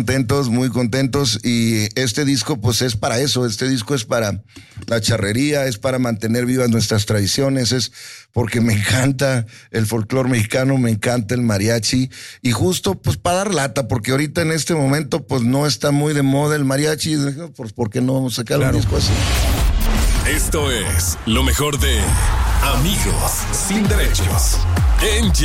muy contentos. Y este disco pues es para eso, este disco es para la charrería, es para mantener vivas nuestras tradiciones, es porque me encanta el folclore mexicano, me encanta el mariachi. Y justo pues para dar lata, porque ahorita en este momento pues no está muy de moda el mariachi, pues ¿por qué no sacar un disco así? Esto es lo mejor de Amigos Sin Derechos en